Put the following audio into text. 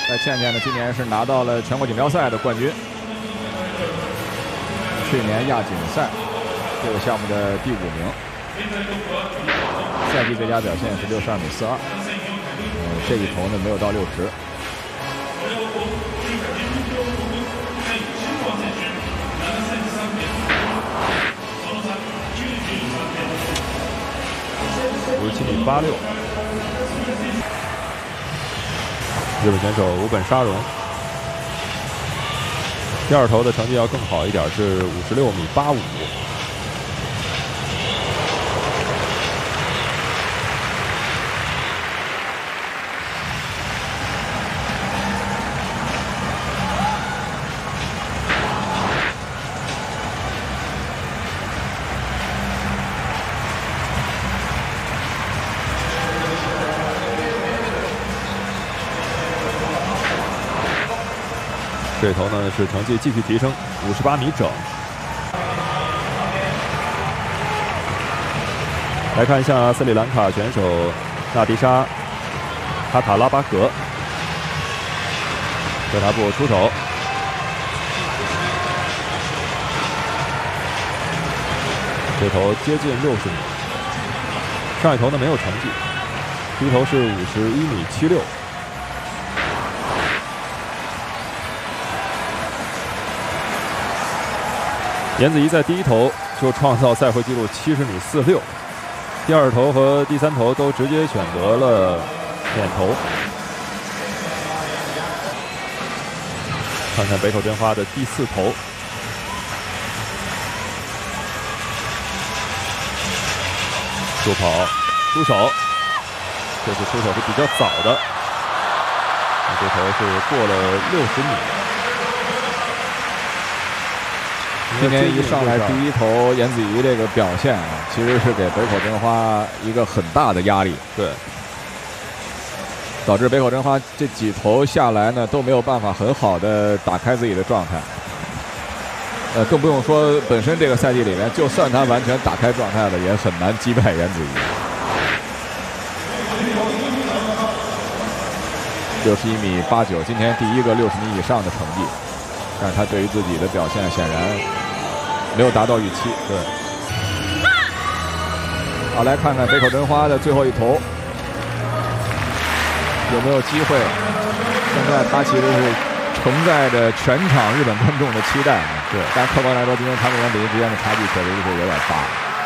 倩倩呢，今年是拿到了全国锦标赛的冠军，去年亚锦赛这个项目的第5名，赛季最佳表现是62.42米，这一头呢没有到60。 57.86米。日本选手武本沙荣，第2头的成绩要更好一点，是56.85米。这头呢是成绩继续提升，58米整。来看一下斯里兰卡选手纳迪莎·卡塔拉巴格，这台步出手，这头接近60米。上一头呢没有成绩，第一头是51.76米。颜子怡在第1头就创造赛会纪录70.46米，第2头和第3头都直接选择了点头。看看北口真花的第4头，助跑出手，这次出手是比较早的，这头是过了60米。 今年一上来第1头颜子怡这个表现啊，其实是给北口真花一个很大的压力。 对， 导致北口真花这几头下来呢都没有办法很好的打开自己的状态。更不用说本身这个赛季里面，就算他完全打开状态了，也很难击败颜子怡。61.89米，今天第1个60米以上的成绩，但是他对于自己的表现显然没有达到预期。 对， 好，来看看北口真花的最后一头有没有机会。现在他其实是承载着全场日本观众的期待。 对， 但客观来说，今天他们俩比例之间的差距确实是有点大。